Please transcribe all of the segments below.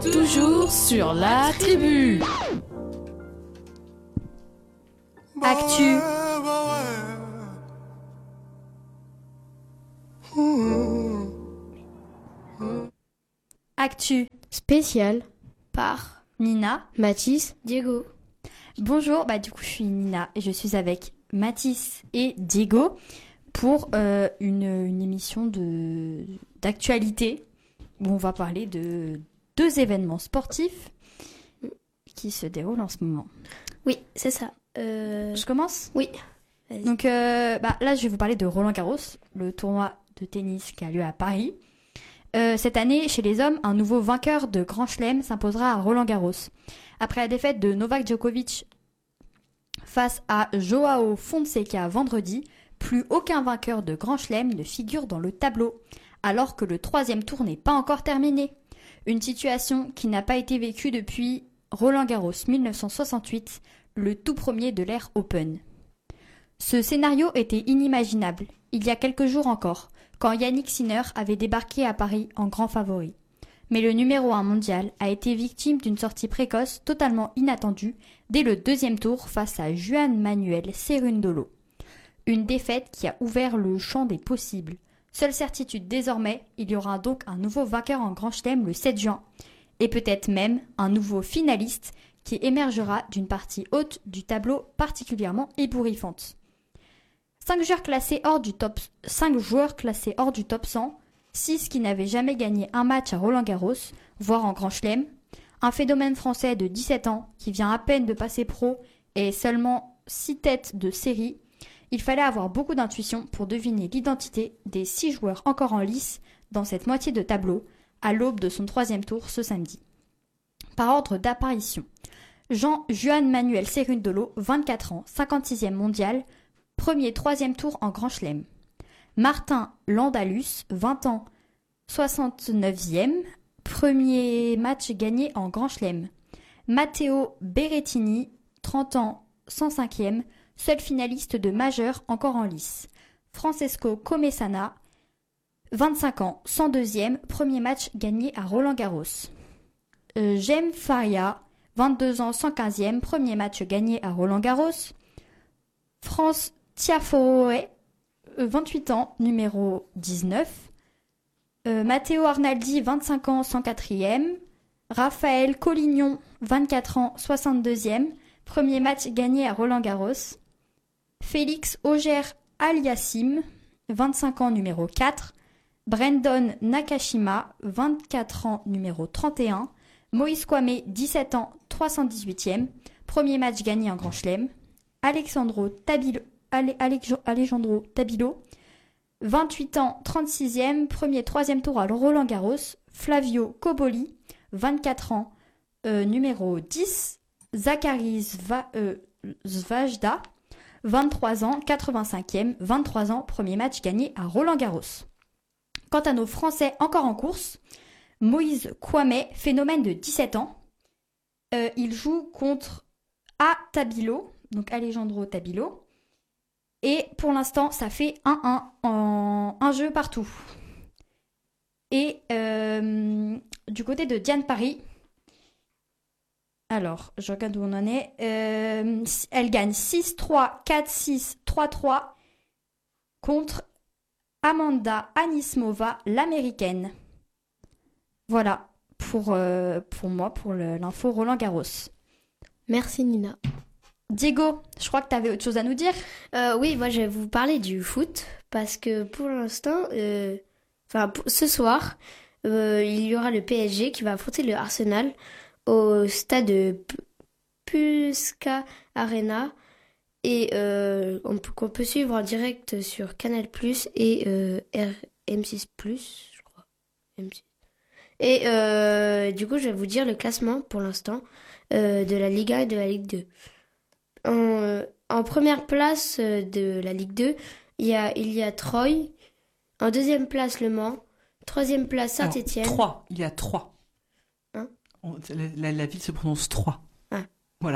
Toujours sur la tribu. Actu. Actu Spécial par Nina, Mathis, Diego. Bonjour, du coup je suis Nina et je suis avec Mathis et Diego pour une émission d'actualité où on va parler de 2 événements sportifs qui se déroulent en ce moment. Oui, c'est ça. Je commence ? Oui. Vas-y. Donc là je vais vous parler de Roland Garros, le tournoi de tennis qui a lieu à Paris. Cette année, chez les hommes, un nouveau vainqueur de Grand Chelem s'imposera à Roland Garros. Après la défaite de Novak Djokovic face à Joao Fonseca vendredi, plus aucun vainqueur de Grand Chelem ne figure dans le tableau, alors que le 3e tour n'est pas encore terminé. Une situation qui n'a pas été vécue depuis Roland Garros 1968, le tout premier de l'ère Open. Ce scénario était inimaginable, il y a quelques jours encore, quand Yannick Sinner avait débarqué à Paris en grand favori. Mais le numéro 1 mondial a été victime d'une sortie précoce totalement inattendue dès le 2e tour face à Juan Manuel Cerundolo. Une défaite qui a ouvert le champ des possibles. Seule certitude désormais, il y aura donc un nouveau vainqueur en Grand Chelem le 7 juin. Et peut-être même un nouveau finaliste qui émergera d'une partie haute du tableau particulièrement ébouriffante. 5 joueurs classés hors du top 100, 6 qui n'avaient jamais gagné un match à Roland-Garros, voire en Grand Chelem, un phénomène français de 17 ans qui vient à peine de passer pro et seulement 6 têtes de série. Il fallait avoir beaucoup d'intuition pour deviner l'identité des 6 joueurs encore en lice dans cette moitié de tableau, à l'aube de son 3e tour ce samedi. Par ordre d'apparition, Juan Manuel Cerundolo, 24 ans, 56e mondial, 3e tour en Grand Chelem. Martin Landalus, 20 ans, 69e, premier match gagné en Grand Chelem. Matteo Berrettini, 30 ans, 105e, seul finaliste de majeur encore en lice. Francesco Comesana, 25 ans, 102e, premier match gagné à Roland-Garros. Jem Faria, 22 ans, 115e, premier match gagné à Roland-Garros. France Tiafoe, 28 ans, numéro 19. Matteo Arnaldi, 25 ans, 104e. Raphaël Collignon, 24 ans, 62e. Premier match gagné à Roland-Garros. Félix Auger-Aliassime, 25 ans, numéro 4. Brandon Nakashima, 24 ans, numéro 31. Moïse Kwame, 17 ans, 318e. Premier match gagné en Grand Chelem. Alejandro Tabilo, 28 ans, 36e, premier 3e tour à Roland-Garros. Flavio Coboli, 24 ans, numéro 10. Zachary Zvajda, 23 ans, 85e, 23 ans, premier match gagné à Roland-Garros. Quant à nos Français encore en course, Moïse Kwame, phénomène de 17 ans, il joue contre Tabilo, donc Alejandro Tabilo. Et pour l'instant, ça fait 1-1 en un jeu partout. Et du côté de Diane Paris, alors, je regarde où on en est. Elle gagne 6-3, 4-6, 3-3 contre Amanda Anismova, l'américaine. Voilà pour moi, pour l'info Roland Garros. Merci Nina. Diego, je crois que tu avais autre chose à nous dire. Oui, moi je vais vous parler du foot parce que pour l'instant, ce soir, il y aura le PSG qui va affronter le Arsenal au stade de Puska Arena et qu'on peut suivre en direct sur Canal+ et M6+, je crois. M6. Et du coup, je vais vous dire le classement pour l'instant de la Ligue 1 et de la Ligue 2. En première place de la Ligue 2, il y a Troyes. En deuxième place, Le Mans. Troisième place, Saint-Étienne. Il y a 3. Hein la ville se prononce 3. Ah. Voilà.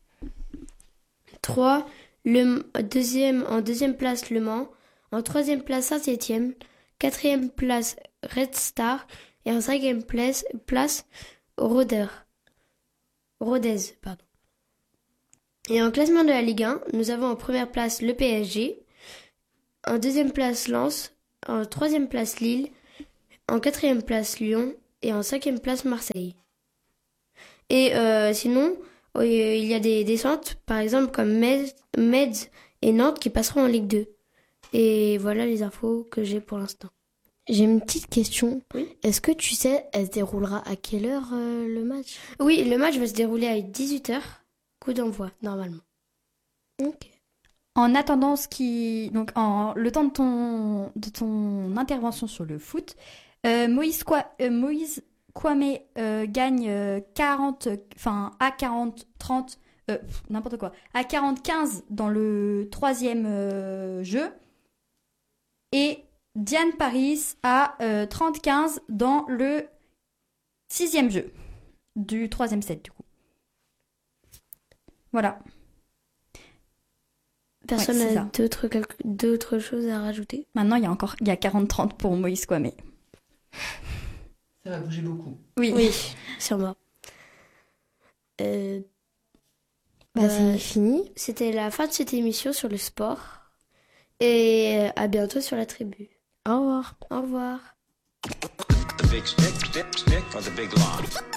3. En deuxième place, Le Mans. En troisième place, Saint-Étienne. Quatrième place, Red Star. Et en cinquième place Rodez, pardon. Et en classement de la Ligue 1, nous avons en première place le PSG, en deuxième place Lens, en troisième place Lille, en quatrième place Lyon et en cinquième place Marseille. Et sinon, il y a des descentes, par exemple comme Metz et Nantes qui passeront en Ligue 2. Et voilà les infos que j'ai pour l'instant. J'ai une petite question. Oui. Est-ce que tu sais, elle se déroulera à quelle heure le match? Oui, le match va se dérouler à 18h, coup d'envoi, normalement. Ok. En attendant le temps de ton intervention sur le foot, Moïse Kouamé gagne 40, enfin à 40-30, n'importe quoi, à 40-15 dans le troisième jeu, et Diane Paris à 30-15 dans le sixième jeu du troisième set du coup. Voilà. Personne Ouais, c'est n'a d'autres choses à rajouter? Maintenant, il y a 40-30 pour Moïse Kouamé. Ça va bouger beaucoup. Oui. Sûrement. C'est Bah, fini. C'était la fin de cette émission sur le sport. Et à bientôt sur la tribu. Au revoir. Au revoir. The big stick or the big lawn?